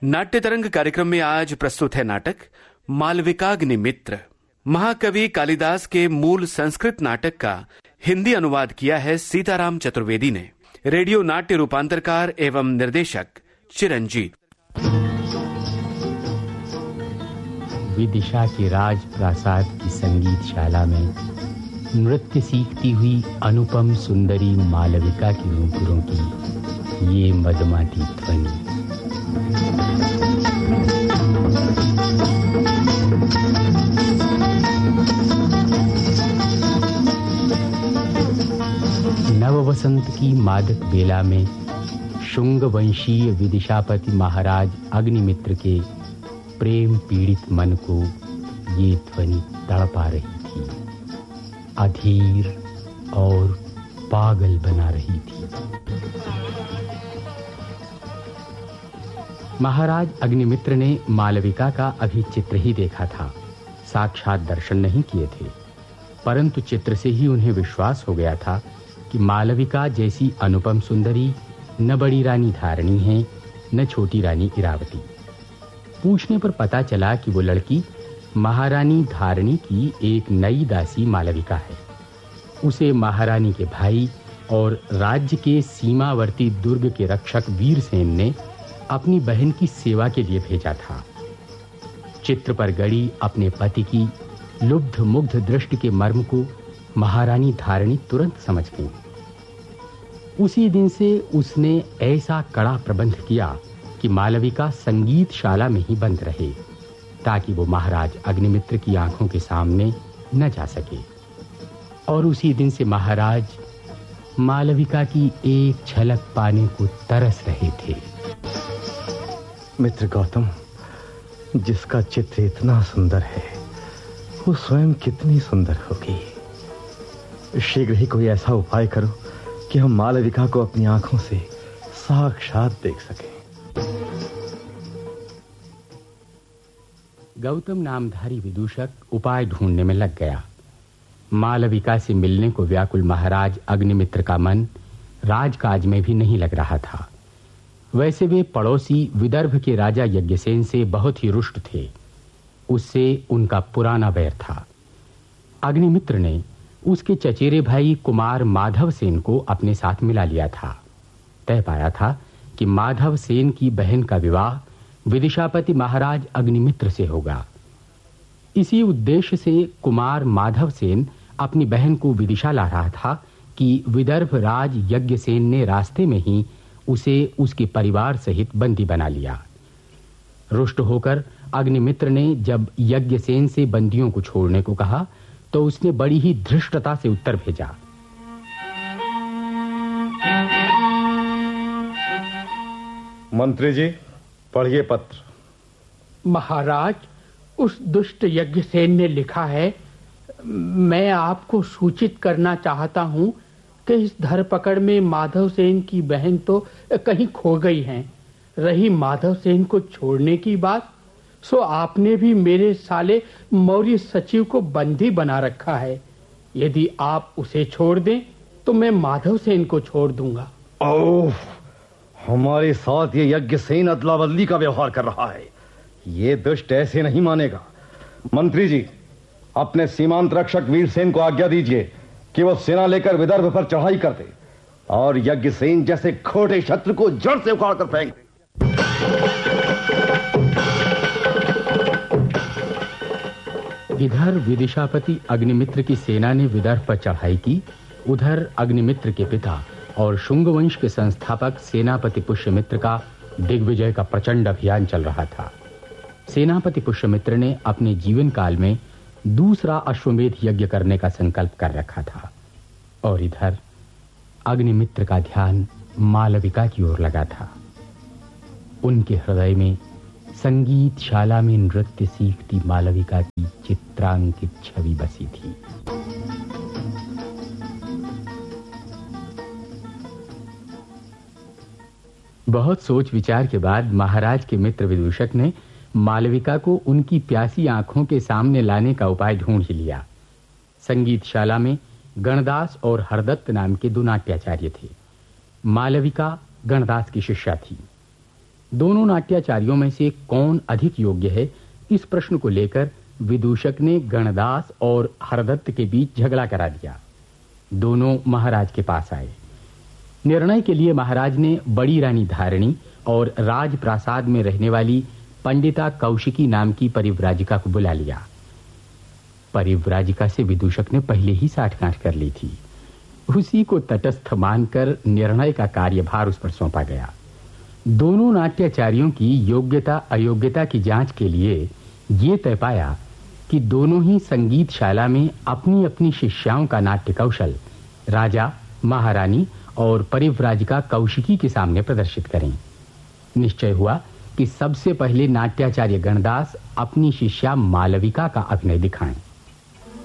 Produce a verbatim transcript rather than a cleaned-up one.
नाट्य तरंग कार्यक्रम में आज प्रस्तुत है नाटक मालविकाग्निमित्र। महाकवि कालिदास के मूल संस्कृत नाटक का हिंदी अनुवाद किया है सीताराम चतुर्वेदी ने। रेडियो नाट्य रूपांतरकार एवं निर्देशक चिरंजीत। विदिशा के राज प्रासाद की संगीतशाला में नृत्य सीखती हुई अनुपम सुंदरी मालविका की नूपुरों की ये मदमाती ध्वनि। नववसंत की मादक बेला में शुंग वंशीय विदिशापति महाराज अग्निमित्र के प्रेम पीड़ित मन को ये ध्वनि तड़पा रही थी, अधीर और पागल बना रही थी। महाराज अग्निमित्र ने मालविका का अभी चित्र ही देखा था, साक्षात दर्शन नहीं किए थे, परंतु चित्र से ही उन्हें विश्वास हो गया था कि मालविका जैसी अनुपम सुंदरी न बड़ी रानी धारणी है न छोटी रानी इरावती। पूछने पर पता चला कि वो लड़की महारानी धारणी की एक नई दासी मालविका है। उसे महारानी के भाई और राज्य के सीमावर्ती दुर्ग के रक्षक वीरसेन ने अपनी बहन की सेवा के लिए भेजा था। चित्र पर गड़ी अपने पति की लुब्ध मुग्ध दृष्टि के मर्म को महारानी धारणी तुरंत समझ गई। उसी दिन से उसने ऐसा कड़ा प्रबंध किया कि मालविका संगीतशाला में ही बंद रहे, ताकि वो महाराज अग्निमित्र की आंखों के सामने न जा सके। और उसी दिन से महाराज मालविका की एक झलक पाने को तरस रहे थे। मित्र गौतम, जिसका चित्र इतना सुंदर है, वो स्वयं कितनी सुंदर होगी। शीघ्र ही कोई ऐसा उपाय करो कि हम मालविका को अपनी आंखों से साक्षात देख सकें। गौतम नामधारी विदूषक उपाय ढूंढने में लग गया। मालविका से मिलने को व्याकुल महाराज अग्निमित्र का मन राजकाज में भी नहीं लग रहा था। वैसे वे पड़ोसी विदर्भ के राजा यज्ञसेन से बहुत ही रुष्ट थे, उससे उनका पुराना बैर था। अग्निमित्र ने उसके चचेरे भाई कुमार माधव सेन को अपने साथ मिला लिया था। तय पाया था कि माधव सेन की बहन का विवाह विदिशापति महाराज अग्निमित्र से होगा। इसी उद्देश्य से कुमार माधव सेन अपनी बहन को विदिशा ला रहा था कि विदर्भ राज यज्ञसेन ने रास्ते में ही उसे उसके परिवार सहित बंदी बना लिया। रुष्ट होकर अग्निमित्र ने जब यज्ञसेन से बंदियों को छोड़ने को कहा तो उसने बड़ी ही धृष्टता से उत्तर भेजा। मंत्री जी, पढ़िए पत्र। महाराज, उस दुष्ट यज्ञसेन ने लिखा है, मैं आपको सूचित करना चाहता हूं कि इस धरपकड़ में माधव सेन की बहन तो कहीं खो गई हैं। रही माधव सेन को छोड़ने की बात, सो आपने भी मेरे साले मौर्य सचिव को बंदी बना रखा है। यदि आप उसे छोड़ दें तो मैं माधव सेन को छोड़ दूंगा। ओह, हमारे साथ ये यज्ञसेन अदला बदली का व्यवहार कर रहा है। ये दुष्ट ऐसे नहीं मानेगा। मंत्री जी, अपने सीमांत रक्षक वीरसेन को आज्ञा दीजिए कि वो सेना लेकर विदर्भ पर चढ़ाई कर दे और यज्ञसेन जैसे खोटे शत्रु को जड़ से उखाड़ कर फेंक दे। इधर विदिशापति अग्निमित्र की सेना ने विदर्भ पर चढ़ाई की, उधर अग्निमित्र के पिता और शुंग वंश के संस्थापक सेनापति पुष्यमित्र का दिग्विजय का प्रचंड अभियान चल रहा था। सेनापति पुष्यमित्र ने अपने जीवन काल में दूसरा अश्वमेध यज्ञ करने का संकल्प कर रखा था और इधर अग्निमित्र का ध्यान मालविका की ओर लगा था। उनके हृदय में संगीतशाला में नृत्य सीखती मालविका की चित्रांकित छवि बसी थी। बहुत सोच विचार के बाद महाराज के मित्र विदूषक ने मालविका को उनकी प्यासी आंखों के सामने लाने का उपाय ढूंढ ही लिया। संगीतशाला में गणदास और हरदत्त नाम के दो नाट्याचार्य थे। मालविका गणदास की शिष्या थी। दोनों नाट्याचार्यों में से कौन अधिक योग्य है, इस प्रश्न को लेकर विदूषक ने गणदास और हरदत्त के बीच झगड़ा करा दिया। दोनों महाराज के पास आए। निर्णय के लिए महाराज ने बड़ी रानी धारिणी और राजप्रासाद में रहने वाली पंडिता कौशिकी नाम की परिव्राजिका को बुला लिया। परिव्राजिका से विदूषक ने पहले ही साठगांठ कर ली थी। उसी को तटस्थ मानकर निर्णय का कार्यभार उस पर सौंपा गया। दोनों नाट्याचार्यों की योग्यता अयोग्यता की जांच के लिए ये तय पाया कि दोनों ही संगीतशाला में अपनी अपनी शिष्याओं का नाट्य कौशल राजा, महारानी और परिव्राजिका कौशिकी के सामने प्रदर्शित करें। निश्चय हुआ कि सबसे पहले नाट्याचार्य गणदास अपनी शिष्या मालविका का अभिनय दिखाएं।